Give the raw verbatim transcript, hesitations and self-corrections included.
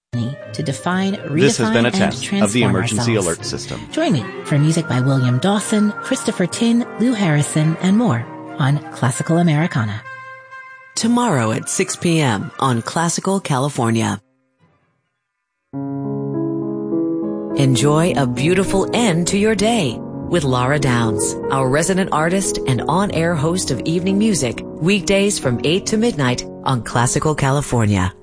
to define, redefine, This has been a and test transform of the emergency ourselves. alert system. Join me for music by William Dawson, Christopher Tin, Lou Harrison, and more on Classical Americana. Tomorrow at six p.m. on Classical California. Enjoy a beautiful end to your day with Laura Downs, our resident artist and on-air host of evening music, weekdays from eight to midnight on Classical California.